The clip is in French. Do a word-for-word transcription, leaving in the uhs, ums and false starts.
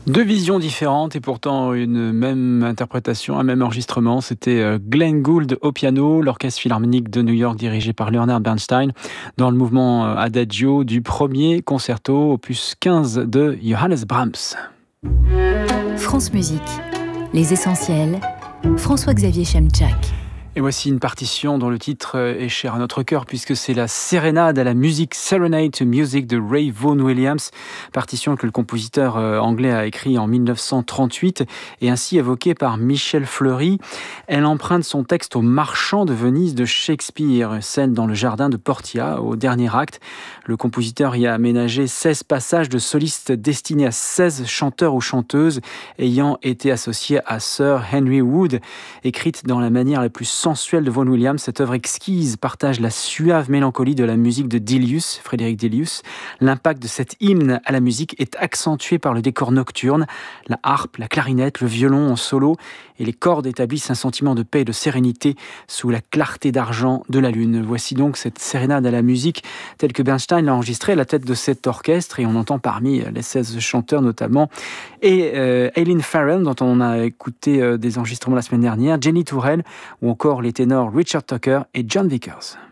Deux visions différentes et pourtant une même interprétation, un même enregistrement. C'était euh, Glenn Gould au piano, l'Orchestre Philharmonique de New York dirigé par Leonard Bernstein, dans le mouvement euh, Adagio du premier concerto, opus quinze de Johannes Brahms. France Musique, les essentiels, François-Xavier Chemchak. Et voici une partition dont le titre est cher à notre cœur puisque c'est la sérénade à la musique, Serenade to Music de Ray Vaughan Williams, partition que le compositeur anglais a écrit en dix-neuf cent trente-huit et ainsi évoquée par Michel Fleury. Elle emprunte son texte au Marchand de Venise de Shakespeare, scène dans le jardin de Portia au dernier acte. Le compositeur y a aménagé seize passages de solistes destinés à seize chanteurs ou chanteuses ayant été associés à Sir Henry Wood, écrite dans la manière la plus sensuelle de Vaughan Williams. Cette œuvre exquise partage la suave mélancolie de la musique de Delius, Frédéric Delius. L'impact de cet hymne à la musique est accentué par le décor nocturne. La harpe, la clarinette, le violon en solo et les cordes établissent un sentiment de paix et de sérénité sous la clarté d'argent de la lune. Voici donc cette sérénade à la musique telle que Bernstein l'a enregistrée à la tête de cet orchestre et on entend parmi les seize chanteurs notamment et euh, Eileen Farrell dont on a écouté euh, des enregistrements la semaine dernière, Jenny Tourelle ou encore les ténors Richard Tucker et John Vickers.